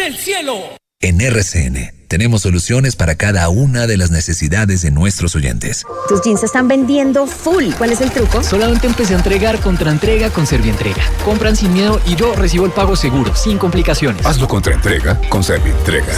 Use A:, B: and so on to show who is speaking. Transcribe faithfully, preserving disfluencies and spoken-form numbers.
A: del cielo.
B: En R C N tenemos soluciones para cada una de las necesidades de nuestros oyentes.
C: Tus jeans se están vendiendo full. ¿Cuál es el truco?
D: Solamente empecé a entregar contra entrega con Servientrega. Compran sin miedo y yo recibo el pago seguro, sin complicaciones.
E: Hazlo contra entrega con Servientrega.